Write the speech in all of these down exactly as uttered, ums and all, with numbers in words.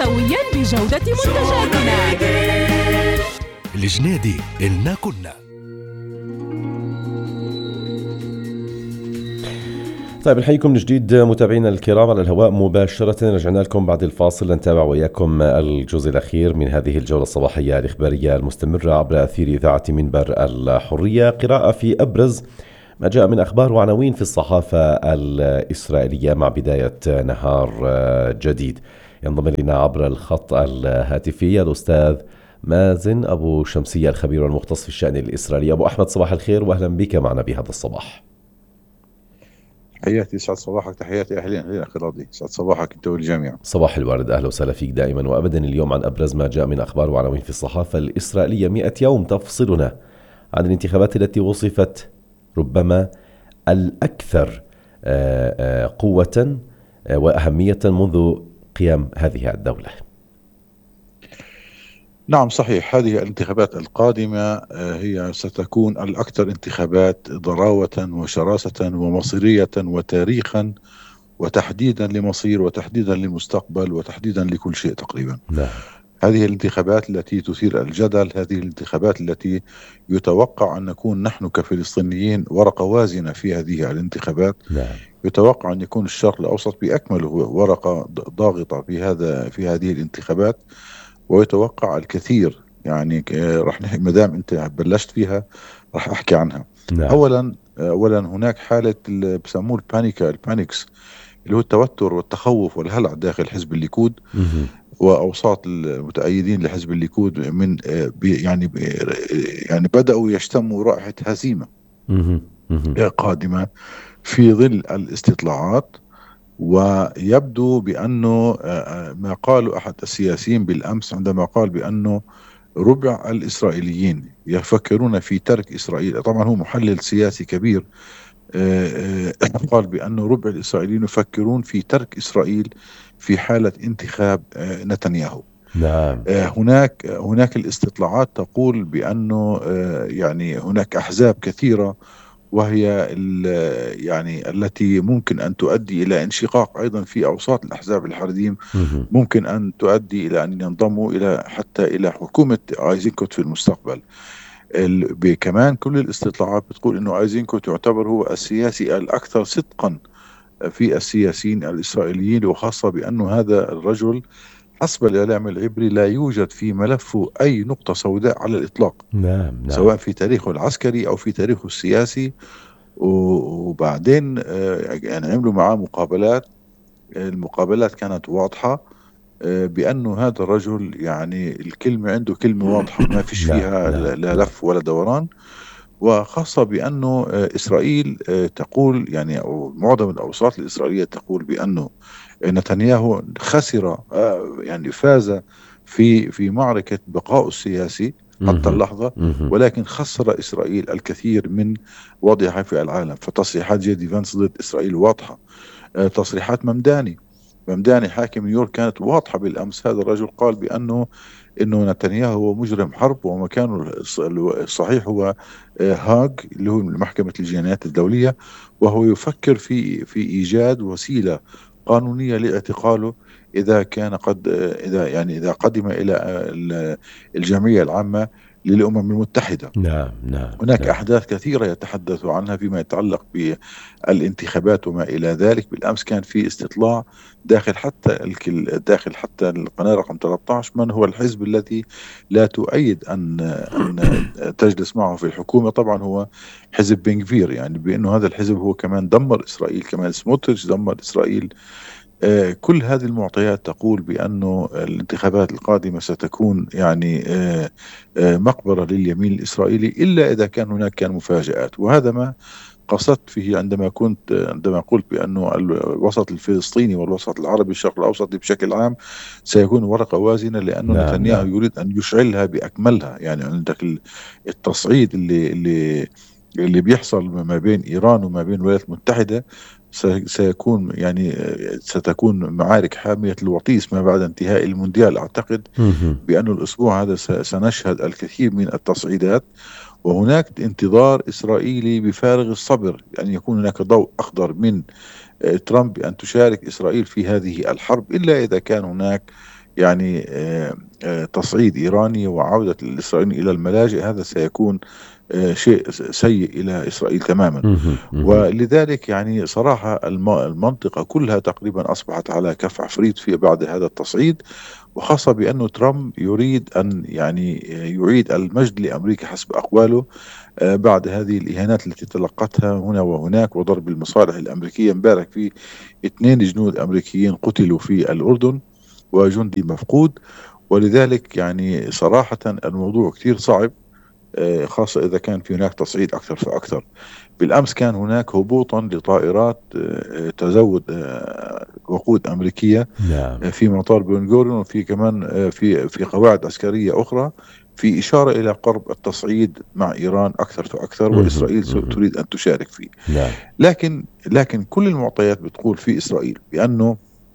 سويا بجودة منتجاتنا. الجنادي إلنا كنا. طيب نحييكم من جديد متابعينا الكرام على الهواء مباشرة. رجعنا لكم بعد الفاصل لنتابع وياكم الجزء الأخير من هذه الجولة الصباحية الإخبارية المستمرة عبر أثير إذاعة منبر الحرية. قراءة في أبرز ما جاء من أخبار وعناوين في الصحافة الإسرائيلية مع بداية نهار جديد. ينضم لنا عبر الخط الهاتفي الأستاذ مازن أبو شمسية الخبير والمختص في الشأن الإسرائيلي. أبو أحمد صباح الخير وأهلا بك معنا بهذا الصباح. تحياتي، سعد صباحك. تحياتي أهلين أهلين أخي راضي، سعد صباحك أنت والجميع. صباح الورد، أهلا وسهلا فيك دائما وأبدا. اليوم عن أبرز ما جاء من أخبار وعناوين في الصحافة الإسرائيلية. مئة يوم تفصلنا عن الانتخابات التي وصفت ربما الأكثر قوة وأهمية منذ قيام هذه الدولة. نعم صحيح، هذه الانتخابات القادمة هي ستكون الأكثر انتخابات ضراوة وشراسة ومصيرية وتاريخا وتحديدا لمصير وتحديدا للمستقبل وتحديدا لكل شيء تقريبا. نعم. هذه الانتخابات التي تثير الجدل، هذه الانتخابات التي يتوقع أن نكون نحن كفلسطينيين ورقة وازنة في هذه الانتخابات. نعم. يتوقع أن يكون الشرق الأوسط بأكمله ورقة ضاغطة في هذا في هذه الانتخابات، ويتوقع الكثير. يعني رح مدام أنت بلشت فيها رح أحكي عنها. نعم. أولا أولا هناك حالة بسموه البانيكا البانيكس اللي هو التوتر والتخوف والهلع داخل حزب الليكود مه. وأوساط المتأيدين لحزب الليكود من يعني يعني بدأوا يشتموا رائحة هزيمة مه. مه. قادمة في ظل الاستطلاعات. ويبدو بأنه ما قاله أحد السياسيين بالأمس عندما قال بأنه ربع الإسرائيليين يفكرون في ترك إسرائيل، طبعا هو محلل سياسي كبير، قال بأنه ربع الإسرائيليين يفكرون في ترك إسرائيل في حالة انتخاب نتنياهو. نعم. هناك هناك الاستطلاعات تقول بأنه يعني هناك أحزاب كثيرة وهي يعني التي ممكن أن تؤدي إلى انشقاق أيضا في أوساط الأحزاب الحريديم، ممكن أن تؤدي إلى أن ينضموا إلى حتى إلى حكومة أيزنكوت في المستقبل. كمان كل الاستطلاعات بتقول أنه أيزنكوت يعتبر هو السياسي الأكثر صدقا في السياسيين الإسرائيليين، وخاصة بأنه هذا الرجل حسب الإعلام العبري لا يوجد في ملفه أي نقطة سوداء على الإطلاق. نعم. نعم. سواء في تاريخه العسكري أو في تاريخه السياسي. وبعدين يعني عملوا معاه مقابلات، المقابلات كانت واضحة بأنه هذا الرجل يعني الكلمة عنده كلمة واضحة ما فيش فيها لا لف ولا دوران. وخاصة بأنه إسرائيل تقول يعني أو معظم الأوساط الإسرائيلية تقول بأنه نتنياهو خسر يعني فاز في في معركة بقاء السياسي حتى اللحظة، ولكن خسر إسرائيل الكثير من وضعها في العالم. فتصريحات جي دي فانس ضد إسرائيل واضحة. تصريحات ممداني ممداني حاكم نيويورك كانت واضحة بالأمس. هذا الرجل قال بأنه إنه نتنياهو هو مجرم حرب ومكانه الصحيح هو هاغ اللي هو محكمة الجنايات الدولية، وهو يفكر في في إيجاد وسيلة قانونية لاعتقاله إذا كان قد إذا يعني إذا قدم إلى الجمعية العامة للأمم المتحدة. نعم. نعم. هناك نعم. أحداث كثيرة يتحدث عنها فيما يتعلق بالانتخابات وما إلى ذلك. بالأمس كان في استطلاع داخل حتى داخل حتى القناة رقم ثلاثة عشر من هو الحزب الذي لا تؤيد أن أن تجلس معه في الحكومة. طبعا هو حزب بن غفير، يعني بأنه هذا الحزب هو كمان دمر إسرائيل، كمان سموتريتش دمر إسرائيل. آه كل هذه المعطيات تقول بأنه الانتخابات القادمة ستكون يعني آه آه مقبرة لليمين الإسرائيلي، إلا إذا كان هناك كان مفاجآت. وهذا ما قصدت فيه عندما كنت عندما قلت بأنه الوسط الفلسطيني والوسط العربي الشرق الأوسط بشكل عام سيكون ورقة وازنة، لأنه نعم. نتنياهو نعم. يريد أن يشعلها بأكملها. يعني عندك التصعيد اللي اللي اللي بيحصل ما بين إيران وما بين الولايات المتحدة سيكون يعني ستكون معارك حامية الوطيس ما بعد انتهاء المونديال. أعتقد بأن الأسبوع هذا سنشهد الكثير من التصعيدات، وهناك انتظار إسرائيلي بفارغ الصبر أن يعني يكون هناك ضوء أخضر من ترامب أن تشارك إسرائيل في هذه الحرب، إلا إذا كان هناك يعني آه، آه، تصعيد إيراني وعودة الإسرائيليين إلى الملاجئ، هذا سيكون آه، شيء سيء إلى إسرائيل تماما. مهم. مهم. ولذلك يعني صراحة الم- المنطقة كلها تقريبا أصبحت على كف عفريت في بعد هذا التصعيد، وخاصة بأنه ترامب يريد أن يعني يعيد المجد لأمريكا حسب أقواله آه، بعد هذه الإهانات التي تلقتها هنا وهناك وضرب المصالح الأمريكية. امبارح في اثنين جنود أمريكيين قتلوا في الأردن وجندي مفقود. ولذلك يعني صراحة الموضوع كثير صعب، آه، خاصة إذا كان في هناك تصعيد أكثر فأكثر. بالأمس كان هناك هبوطا لطائرات آه، تزود آه، وقود أمريكية نعم. آه، في مطار بن غوريون، وفي كمان آه، في في قواعد عسكرية أخرى، في إشارة إلى قرب التصعيد مع إيران أكثر فأكثر، مهم. وإسرائيل س- مهم. تريد أن تشارك فيه. نعم. لكن لكن كل المعطيات بتقول في إسرائيل بأنه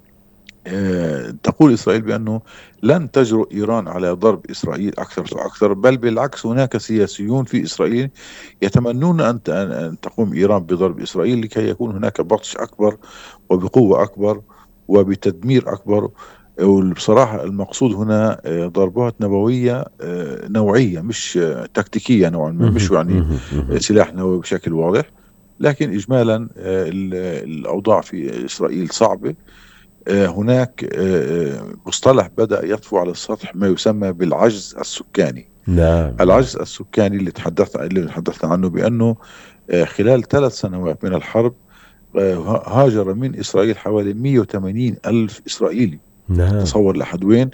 آه، تقول إسرائيل بأنه لن تجرؤ إيران على ضرب إسرائيل أكثر فأكثر، بل بالعكس هناك سياسيون في إسرائيل يتمنون أن ت- أن أن تقوم إيران بضرب إسرائيل لكي يكون هناك بطش أكبر وبقوة أكبر وبتدمير أكبر. وبصراحة المقصود هنا آه، ضربات نووية آه، نوعية، مش آه، تكتيكية نوعا ما، مش مهم. يعني مهم. مهم. سلاح نووي بشكل واضح. لكن إجمالا آه، ال- الأوضاع في إسرائيل صعبة. آه، هناك آه، آه، مصطلح بدأ يطفو على السطح، ما يسمى بالعجز السكاني. نعم. نعم. العجز السكاني اللي تحدثت اللي تحدثنا عنه بأنه آه، خلال ثلاث سنوات من الحرب آه، هاجر من إسرائيل حوالي مئة وثمانين ألف إسرائيلي. نعم. تصور لحد وين.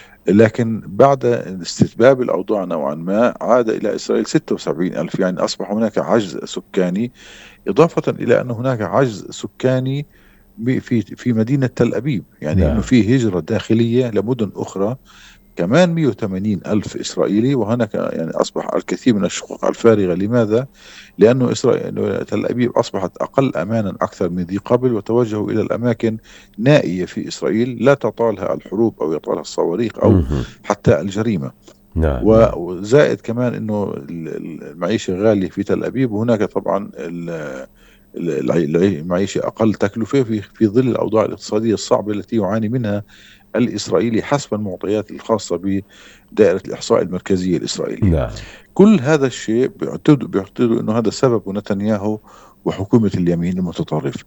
لكن بعد استتباب الأوضاع نوعا ما عاد إلى إسرائيل ستة وسبعين ألف، يعني أصبح هناك عجز سكاني، إضافة إلى أن هناك عجز سكاني ب- في في مدينة تل أبيب، يعني أنه نعم. في هجرة داخلية لمدن أخرى كمان مئة وثمانين ألف إسرائيلي. وهناك يعني أصبح الكثير من الشقق الفارغة. لماذا؟ لأنه إسرائيل تل أبيب أصبحت أقل أمانا أكثر من ذي قبل، وتوجهوا إلى الأماكن نائية في إسرائيل لا تطالها الحروب أو يطالها الصواريخ أو مهم. حتى الجريمة. نعم. نعم. وزائد كمان أنه المعيشة غالية في تل أبيب، وهناك طبعا ال- ال- المعيشة أقل تكلفة في في ظل الأوضاع الاقتصادية الصعبة التي يعاني منها الإسرائيلي حسب المعطيات الخاصة بدائرة الإحصاء المركزية الإسرائيلية. نعم. كل هذا الشيء بيعتبروا بيعتبروا أنه هذا سبب نتنياهو وحكومة اليمين المتطرف.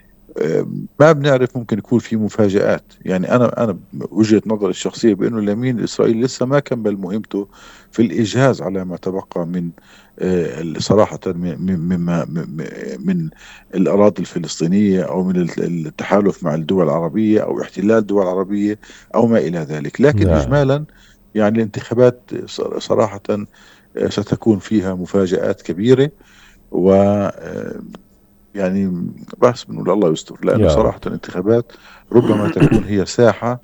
أم، ما بنعرف، ممكن يكون في مفاجآت. يعني أنا أنا وجهة نظري الشخصية بأنه اليمين الإسرائيلي لسه ما كمل مهمته في الإجهاز على ما تبقى من آه، صراحة من من مما- من من الأراضي الفلسطينية، أو من التحالف مع الدول العربية أو احتلال دول عربية أو ما إلى ذلك. لكن نعم. إجمالا يعني الانتخابات صراحة آه، ستكون فيها مفاجآت كبيرة. و آه، يعني بس بنقول الله يستر، لأنه يا رب. صراحة الانتخابات ربما تكون هي ساحة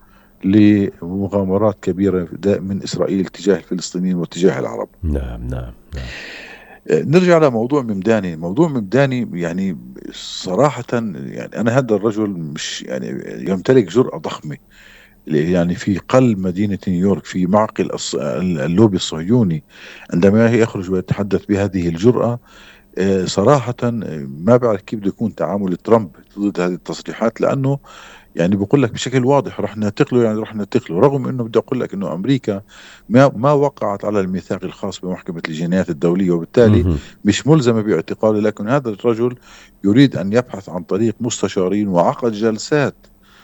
لمغامرات كبيرة دا- من إسرائيل تجاه الفلسطينيين وتجاه العرب. نعم. نعم. نعم. آه، نرجع لموضوع ممداني. موضوع ممداني يعني صراحة يعني أنا هذا الرجل مش يعني يمتلك جرأة ضخمة، يعني في قلب مدينة نيويورك، في معقل الص- اللوبي الصهيوني، عندما يخرج ويتحدث بهذه الجرأة. آه، صراحة آه، ما بعرف كيف بده يكون تعامل ترامب ضد هذه التصريحات، لأنه يعني بقول لك بشكل واضح رح نعتقله، يعني رح نعتقله، رغم أنه بدي أقول لك أنه أمريكا ما ما وقعت على الميثاق الخاص بمحكمة الجنايات الدولية، وبالتالي مهم. مش ملزمة باعتقاله. لكن هذا الرجل يريد أن يبحث عن طريق مستشارين، وعقد جلسات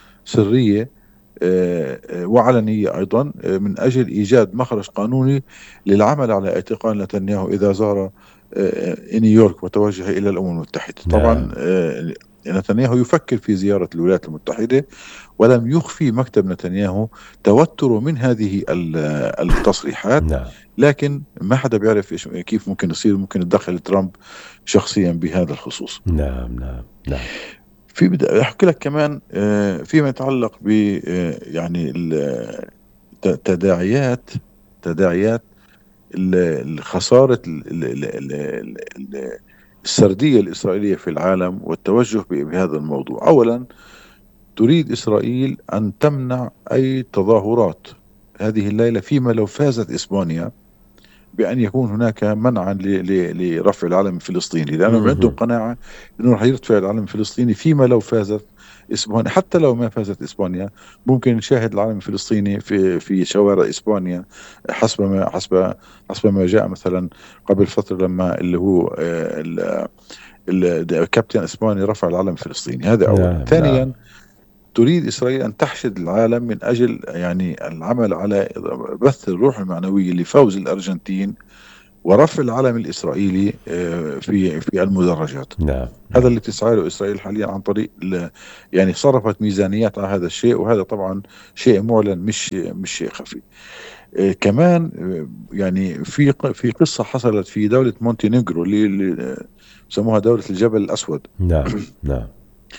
سرية آه، آه، وعلنية أيضا آه، من أجل إيجاد مخرج قانوني للعمل على اعتقال نتنياهو إذا زار آه، نيويورك وتوجه إلى الأمم المتحدة. طبعا نعم. آه، نتنياهو يفكر في زيارة الولايات المتحدة، ولم يخفي مكتب نتنياهو توتره من هذه ال- التصريحات. نعم. لكن ما حدا بيعرف إيش كيف ممكن يصير، ممكن يتدخل ترامب شخصيا بهذا الخصوص. نعم. نعم. نعم. في بدي احكي لك كمان آه، فيما يتعلق ب آه، يعني ال- ت- تداعيات تداعيات ال- الخسارة ال- ال- ال- ال- ال- السردية الإسرائيلية في العالم، والتوجه ب- بهذا الموضوع. أولا، تريد إسرائيل أن تمنع أي تظاهرات هذه الليلة فيما لو فازت إسبانيا، بأن يكون هناك منعا ل- ل- لرفع العلم الفلسطيني، لأنهم عندهم مهم. قناعة أنه رح يرتفع العلم الفلسطيني فيما لو فازت إسبانيا. حتى لو ما فازت إسبانيا ممكن نشاهد العلم الفلسطيني في في شوارع إسبانيا، حسب ما حسب حسب ما جاء مثلا قبل فترة لما اللي هو آه، الكابتن إسباني رفع العلم الفلسطيني. هذا أولا. نعم ثانيا، نعم تريد إسرائيل أن تحشد العالم من أجل يعني العمل على بث الروح المعنوية لفوز الأرجنتين ورفع العلم الإسرائيلي آه، في في المدرجات. نعم هذا اللي تسعى له إسرائيل حاليا عن طريق ال- يعني صرفت ميزانيات على هذا الشيء، وهذا طبعا شيء معلن، مش مش شيء خفي. آه، كمان آه، يعني في ق- في قصة حصلت في دولة مونتينيغرو اللي اللي، آه، سموها دولة الجبل الأسود. نعم نعم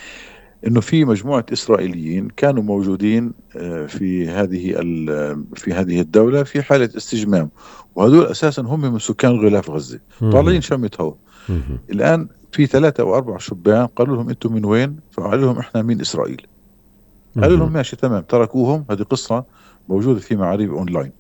انه في مجموعة اسرائيليين كانوا موجودين آه، في هذه ال- في هذه الدولة في حالة استجمام، وهذول اساسا هم من سكان غلاف غزة طالعين مهم. شمة هواء. مهم. الان في ثلاثة او اربع شبان قالوا لهم انتم من وين؟ فقالوا لهم احنا من اسرائيل. قالوا لهم مهم. ماشي تمام، تركوهم. هذه قصة موجودة في معاريب اونلاين.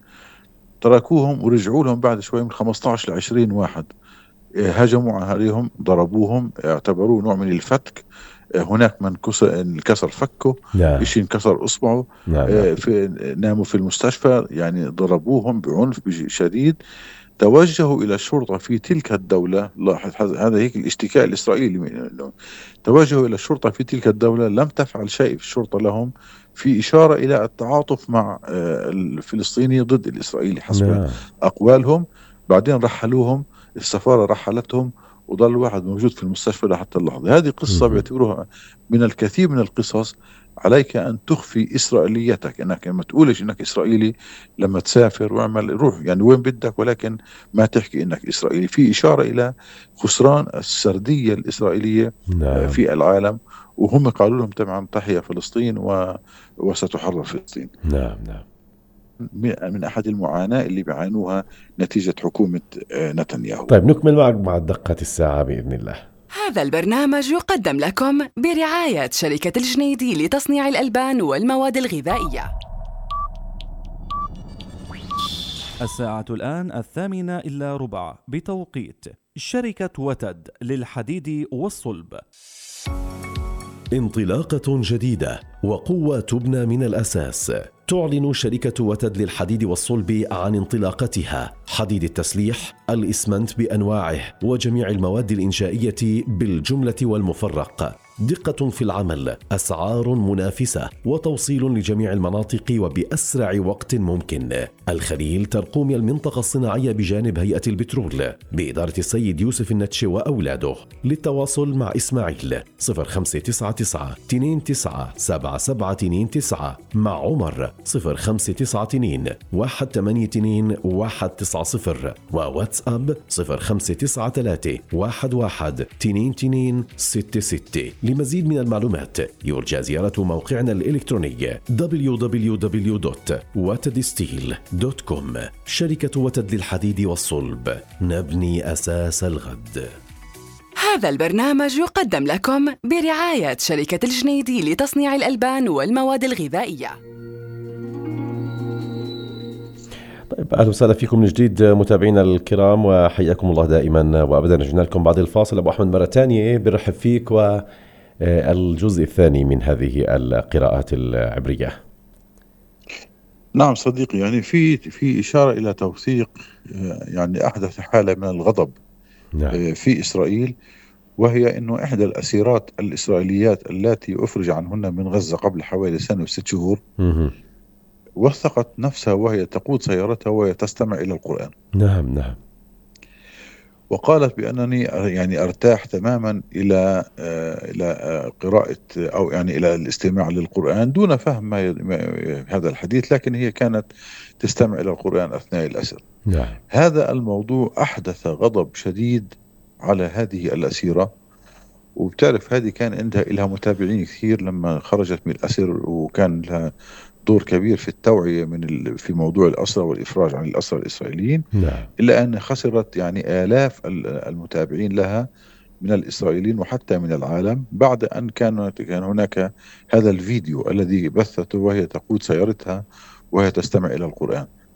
تركوهم ورجعوا لهم بعد شوي من خمسة عشر ل عشرين واحد، آه، هجموا عليهم، ضربوهم، اعتبروه نوع من الفتك. آه، هناك من كسر انكسر فكه، نعم إشي انكسر إصبعه. نعم نعم آه، في ناموا في المستشفى، يعني ضربوهم بعنف بج- شديد. توجهوا إلى الشرطة في تلك الدولة. لاحظ هذا هذا هيك الاشتكاء الإسرائيلي من- إنه توجهوا إلى الشرطة في تلك الدولة، لم تفعل شيء في الشرطة لهم، في إشارة إلى التعاطف مع آه، الفلسطيني ضد الإسرائيلي حسب نعم أقوالهم. بعدين رحلوهم، السفارة رحلتهم، وظل واحد موجود في المستشفى لحتى اللحظة. هذه قصة مهم. بيعتبروها من الكثير من القصص. عليك أن تخفي إسرائيليتك، إنك ما تقولش إنك إسرائيلي لما تسافر واعمل روح يعني وين بدك، ولكن ما تحكي إنك إسرائيلي. في إشارة إلى خسران السردية الإسرائيلية آه، نعم في العالم. وهم قالوا لهم طبعا تحيا فلسطين و... وستحرر فلسطين. نعم نعم من من أحد المعاناة اللي بيعانوها نتيجة حكومة آه، نتنياهو. طيب نكمل معك مع دقة الساعة بإذن الله. هذا البرنامج يقدم لكم برعاية شركة الجنيدي لتصنيع الألبان والمواد الغذائية. الساعة الآن الثامنة إلا ربع بتوقيت شركة وتد للحديد والصلب. انطلاقة جديدة وقوة تبنى من الأساس. تعلن شركة وتد للحديد والصلب عن انطلاقتها حديد التسليح، الإسمنت بأنواعه وجميع المواد الإنشائية بالجملة والمفرق. دقة في العمل، أسعار منافسة، وتوصيل لجميع المناطق وبأسرع وقت ممكن. الخليل ترقوم المنطقة الصناعية بجانب هيئة البترول بإدارة السيد يوسف النتش وأولاده. للتواصل مع إسماعيل صفر خمسة تسعة تسعة اثنين تسعة سبعة سبعة اثنين تسعة، مع عمر صفر خمسة تسعة اثنين واحد ثمانية اثنين واحد تسعة صفر، وواتساب صفر خمسة تسعة ثلاثة واحد واحد اثنين اثنين ستة ستة. لمزيد من المعلومات يرجى زيارة موقعنا الإلكتروني دبليو دبليو دبليو دوت وتد ستيل دوت كوم. شركة وتد للحديد والصلب، نبني أساس الغد. هذا البرنامج يقدم لكم برعاية شركة الجنيدي لتصنيع الألبان والمواد الغذائية. طيب أهلا وسهلا فيكم من جديد متابعينا الكرام، وحياكم الله دائما وأبدا. رجعنا لكم بعد الفاصل. أبو أحمد مرة تانية برحب فيك والجزء الثاني من هذه القراءات العبرية. نعم صديقي، يعني في في إشارة إلى توثيق آه، يعني أحدث حالة من الغضب نعم آه، في إسرائيل، وهي أنه إحدى الأسيرات الإسرائيليات التي أفرج عنهن من غزة قبل حوالي سنة وست شهور مهم. وثقت نفسها وهي تقود سيارتها وهي تستمع إلى القرآن، نعم نعم وقالت بأنني يعني أرتاح تماما إلى آه، إلى آه، قراءة أو يعني إلى الاستماع للقرآن دون فهم ما ي- ما- هذا الحديث، لكن هي كانت تستمع إلى القرآن أثناء الأسر. نعم هذا الموضوع أحدث غضب شديد على هذه الأسيرة، وبتعرف هذه كان عندها إلها متابعين كثير لما خرجت من الأسر، وكان لها دور كبير في التوعية من ال... في موضوع الأسرة والإفراج عن الأسرى الإسرائيليين، نعم إلا أن خسرت يعني آلاف ال- المتابعين لها من الإسرائيليين وحتى من العالم، بعد أن كان كان هناك هذا الفيديو الذي بثته وهي تقود سيارتها وهي تستمع إلى القرآن.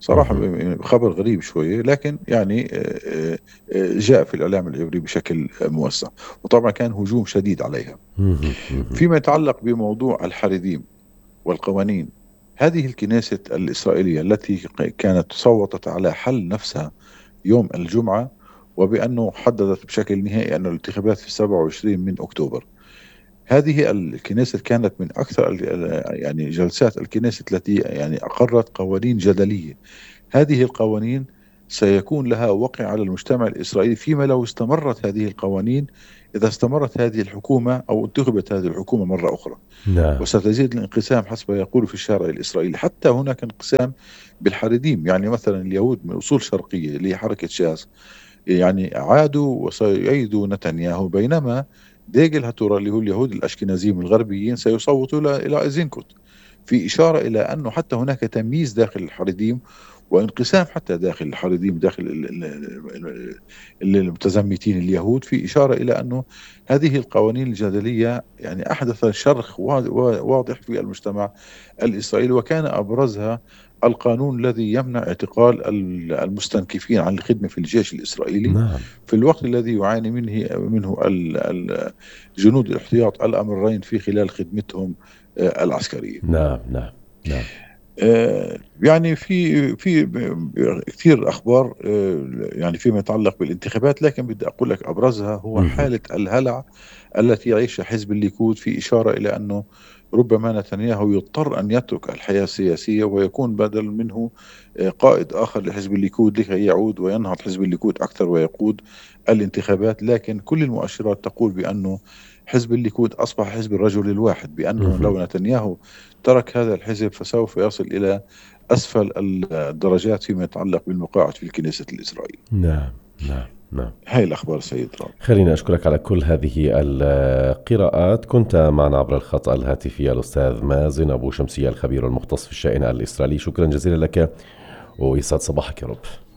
صراحة خبر غريب شوية، لكن يعني جاء في الإعلام العبري بشكل موسع، وطبعا كان هجوم شديد عليها. فيما يتعلق بموضوع الحريديم والقوانين، هذه الكنيسة الإسرائيلية التي كانت صوتت على حل نفسها يوم الجمعة، وبأنه حددت بشكل نهائي أن الانتخابات في سبعة وعشرين من أكتوبر. هذه الكنيسة كانت من أكثر يعني جلسات الكنيسة التي يعني أقرت قوانين جدلية. هذه القوانين سيكون لها وقع على المجتمع الإسرائيلي فيما لو استمرت هذه القوانين، إذا استمرت هذه الحكومة أو انتخبت هذه الحكومة مرة أخرى. نعم. وستزيد الانقسام حسب يقول في الشارع الإسرائيلي. حتى هناك انقسام بالحريديم، يعني مثلا اليهود من أصول شرقية اللي هي حركة شاس يعني عادوا وسيؤيدوا نتنياهو، بينما ديجل هاتورا اللي هو اليهود الأشكنازيين الغربيين سيصوتوا إلى إيزنكوت، في إشارة إلى أنه حتى هناك تمييز داخل الحريديم وانقسام حتى داخل الحريديم داخل المتزمتين اليهود، في إشارة إلى أنه هذه القوانين الجدلية يعني أحدث شرخ واضح في المجتمع الإسرائيلي، وكان أبرزها القانون الذي يمنع اعتقال المستنكفين عن الخدمة في الجيش الإسرائيلي. نعم. في الوقت الذي يعاني منه منه جنود الاحتياط الأمرين في خلال خدمتهم العسكرية. نعم نعم نعم. يعني في في كثير أخبار يعني فيما يتعلق بالانتخابات، لكن بدي أقول لك أبرزها هو حالة الهلع التي يعيشها حزب الليكود، في إشارة إلى أنه ربما نتنياهو يضطر أن يترك الحياة السياسية ويكون بدل منه قائد آخر لحزب الليكود لكي يعود وينهض حزب الليكود أكثر ويقود الانتخابات. لكن كل المؤشرات تقول بأنه حزب الليكود أصبح حزب الرجل الواحد، بأنه لو نتنياهو ترك هذا الحزب فسوف يصل إلى أسفل الدرجات فيما يتعلق بالمقاعد في الكنيسة الإسرائيلية. نعم نعم نعم. هاي الأخبار سيد رام. خليني أشكرك على كل هذه القراءات. كنت معنا عبر الخط الهاتفي الأستاذ مازن أبو شمسية الخبير المختص في الشأن الإسرائيلي. شكرا جزيلا لك ويسعد صباحك يا رب.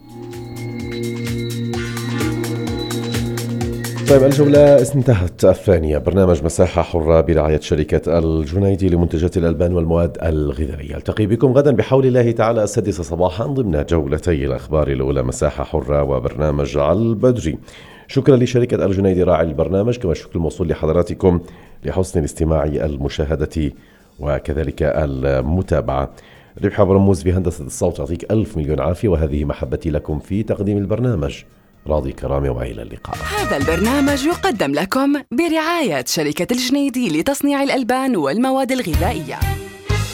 طيب، الجولة انتهت الثانية. برنامج مساحة حرة برعاية شركة الجنيدي لمنتجات الألبان والمواد الغذائية. التقي بكم غدا بحول الله تعالى السادسة صباحا ضمن جولتي الأخبار الأولى مساحة حرة وبرنامج البدري. شكرا لشركة الجنيدي راعي البرنامج، كما الشكر الموصول لحضراتكم لحسن الاستماع المشاهدة وكذلك المتابعة. ربح برموز في هندسة الصوت، يعطيك ألف مليون عافية، وهذه محبتي لكم في تقديم البرنامج. راضي كرامة وإلى اللقاء. هذا البرنامج يقدم لكم برعاية شركة الجنيدي لتصنيع الألبان والمواد الغذائية.